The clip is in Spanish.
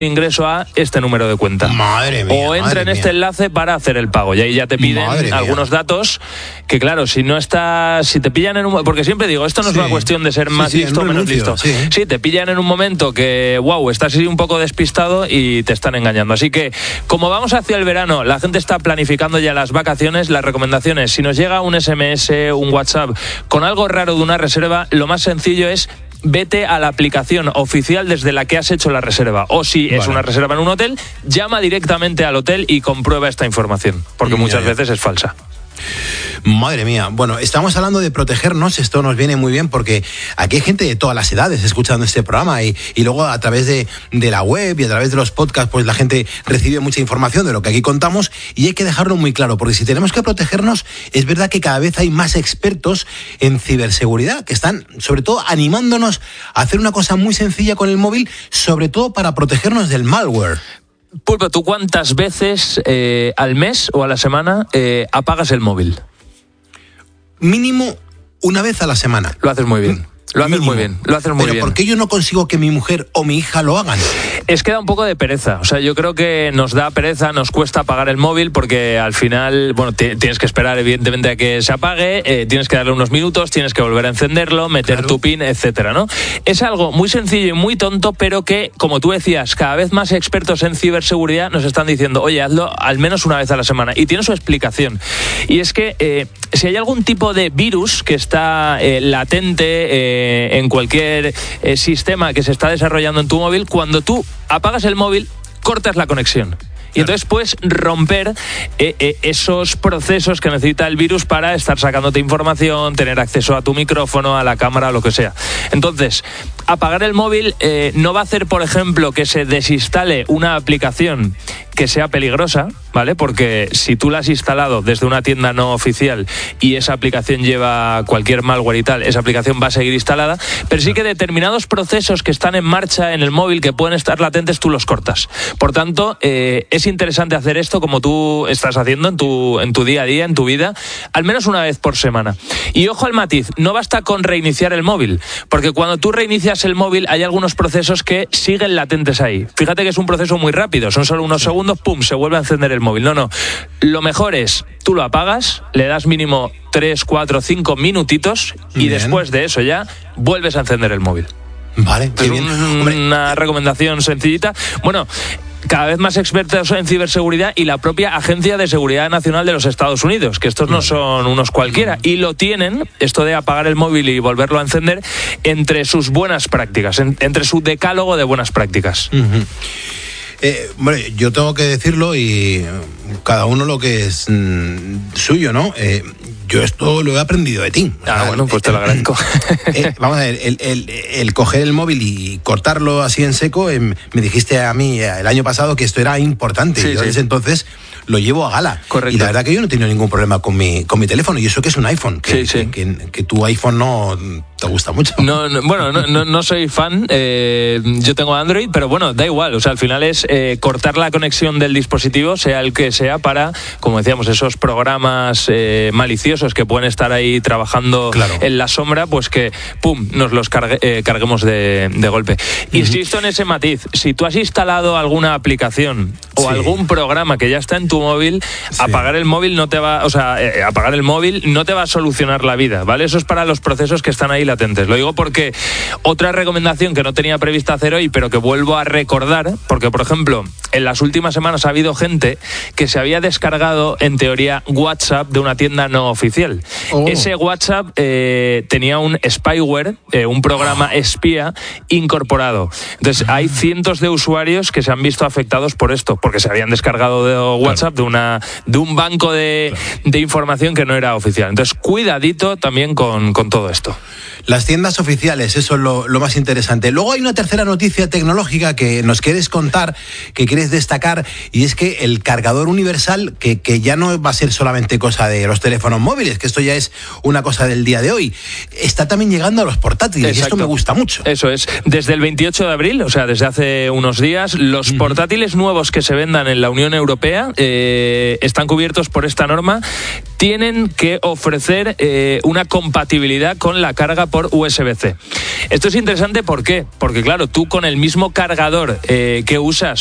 ingreso a este número de cuenta. Madre mía. O entra en este enlace para hacer el pago. Y ahí ya te piden algunos datos que, claro, si te pillan en un... Porque siempre digo, esto no es una cuestión de ser más listo o menos listo. Sí, te pillan en un momento que, estás así un poco despistado y te están engañando. Así que, como vamos hacia el verano, la gente está planificando ya las vacaciones, las recomendaciones, si nos llega un SMS, un WhatsApp con algo raro de una reserva, lo más sencillo es vete a la aplicación oficial desde la que has hecho la reserva. O si es una reserva en un hotel, llama directamente al hotel y comprueba esta información, porque muchas veces es falsa. Madre mía. Bueno, estamos hablando de protegernos, esto nos viene muy bien porque aquí hay gente de todas las edades escuchando este programa y luego a través de la web y a través de los podcasts pues la gente recibe mucha información de lo que aquí contamos y hay que dejarlo muy claro porque si tenemos que protegernos es verdad que cada vez hay más expertos en ciberseguridad que están sobre todo animándonos a hacer una cosa muy sencilla con el móvil, sobre todo para protegernos del malware. Pulpo, ¿tú cuántas veces al mes o a la semana apagas el móvil? Mínimo una vez a la semana. Lo haces muy bien. Lo haces muy bien. Pero ¿por qué yo no consigo que mi mujer o mi hija lo hagan? Es que da un poco de pereza. O sea, yo creo que nos da pereza, nos cuesta apagar el móvil porque al final, tienes que esperar evidentemente a que se apague, tienes que darle unos minutos, tienes que volver a encenderlo, meter tu PIN, etcétera, ¿no? Es algo muy sencillo y muy tonto, pero que, como tú decías, cada vez más expertos en ciberseguridad nos están diciendo, oye, hazlo al menos una vez a la semana. Y tiene su explicación. Y es que si hay algún tipo de virus que está latente en cualquier sistema que se está desarrollando en tu móvil, cuando tú apagas el móvil, cortas la conexión. Y entonces puedes romper esos procesos que necesita el virus para estar sacándote información, tener acceso a tu micrófono, a la cámara, lo que sea. Entonces, apagar el móvil no va a hacer, por ejemplo, que se desinstale una aplicación que sea peligrosa, ¿vale? Porque si tú la has instalado desde una tienda no oficial y esa aplicación lleva cualquier malware y tal, esa aplicación va a seguir instalada, pero sí que determinados procesos que están en marcha en el móvil que pueden estar latentes, tú los cortas. Por tanto, es interesante hacer esto como tú estás haciendo en tu día a día, en tu vida, al menos una vez por semana. Y ojo al matiz, no basta con reiniciar el móvil, porque cuando tú reinicias el móvil hay algunos procesos que siguen latentes ahí. Fíjate que es un proceso muy rápido, son solo unos segundos, pum, se vuelve a encender el móvil. No. Lo mejor es, tú lo apagas, le das mínimo 3, 4, 5 minutitos y después de eso ya vuelves a encender el móvil. Vale, qué bien. Una recomendación sencillita. Bueno, cada vez más expertos en ciberseguridad y la propia Agencia de Seguridad Nacional de los Estados Unidos, que estos no son unos cualquiera, y lo tienen, esto de apagar el móvil y volverlo a encender, entre sus buenas prácticas, entre su decálogo de buenas prácticas. Bueno, yo tengo que decirlo y cada uno lo que es suyo, ¿no? Yo esto lo he aprendido de ti. Bueno, pues te lo agradezco. Vamos a ver, el coger el móvil y cortarlo así en seco, me dijiste a mí el año pasado que esto era importante. Y desde entonces lo llevo a gala. Correcto. Y la verdad que yo no he tenido ningún problema con mi teléfono. Y eso que es un iPhone. Que tu iPhone no te gusta mucho. No soy fan. Yo tengo Android, pero bueno, da igual. O sea, al final es cortar la conexión del dispositivo, sea el que sea, para, como decíamos, esos programas maliciosos que pueden estar ahí trabajando en la sombra, pues que, pum, nos los carguemos de golpe. Insisto en ese matiz. Si tú has instalado alguna aplicación o algún programa que ya está en tu móvil, apagar el móvil no te va, apagar el móvil no te va a solucionar la vida, ¿vale? Eso es para los procesos que están ahí latentes. Lo digo porque otra recomendación que no tenía prevista hacer hoy, pero que vuelvo a recordar, porque por ejemplo, en las últimas semanas ha habido gente que se había descargado, en teoría, WhatsApp de una tienda no oficial. Ese WhatsApp tenía un spyware, un programa espía incorporado. Entonces hay cientos de usuarios que se han visto afectados por esto, porque se habían descargado de WhatsApp de un banco de información que no era oficial. Entonces cuidadito también con todo esto. Las tiendas oficiales, eso es lo más interesante. Luego hay una tercera noticia tecnológica que nos quieres contar, que quieres quieres destacar, y es que el cargador universal, que ya no va a ser solamente cosa de los teléfonos móviles, que esto ya es una cosa del día de hoy, está también llegando a los portátiles. Exacto. Y esto me gusta mucho. Eso es. Desde el 28 de abril, o sea, desde hace unos días, los portátiles nuevos que se vendan en la Unión Europea están cubiertos por esta norma. Tienen que ofrecer una compatibilidad con la carga por USB-C. Esto es interesante, ¿por qué? Porque claro, tú con el mismo cargador que usas